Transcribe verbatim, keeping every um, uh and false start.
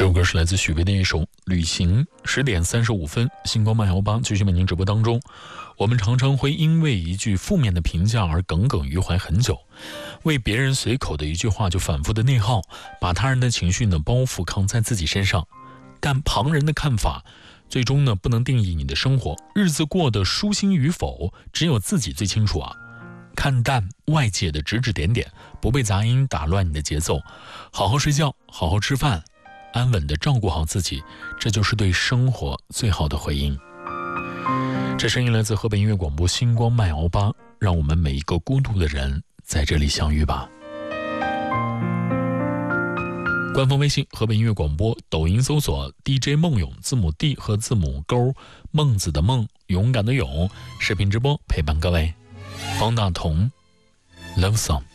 这首歌是来自许巍的一首《旅行》。十点三十五分，星光漫游吧继续为您直播当中。我们常常会因为一句负面的评价而耿耿于怀很久，为别人随口的一句话就反复的内耗，把他人的情绪呢包袱扛在自己身上。但旁人的看法最终呢不能定义你的生活，日子过得舒心与否，只有自己最清楚啊。看淡外界的指指点点，不被杂音打乱你的节奏，好好睡觉，好好吃饭，安稳地照顾好自己，这就是对生活最好的回应。这声音来自河北音乐广播星光漫游吧，让我们每一个孤独的人在这里相遇吧。官方微信河北音乐广播，抖音搜索 D J 梦勇，字母 D 和字母勾，孟子的孟，勇敢的勇，视频直播陪伴各位。方大同 Love Song。